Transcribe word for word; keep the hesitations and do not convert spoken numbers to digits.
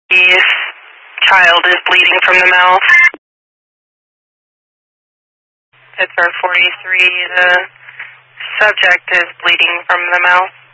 The child is bleeding from the mouth. Pittsburgh forty-three, the subject is bleeding from the mouth.